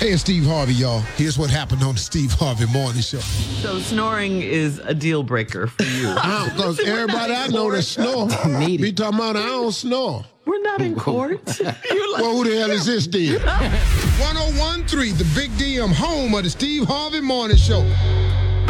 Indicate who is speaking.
Speaker 1: Hey, it's Steve Harvey, y'all. Here's what happened on the Steve Harvey Morning Show.
Speaker 2: So snoring is a deal breaker for you.
Speaker 1: Because everybody I know that snore, be talking about I don't snore.
Speaker 2: We're not in court. You're like,
Speaker 1: Well, who the hell is this then? 1013, the Big DM, home of the Steve Harvey Morning Show.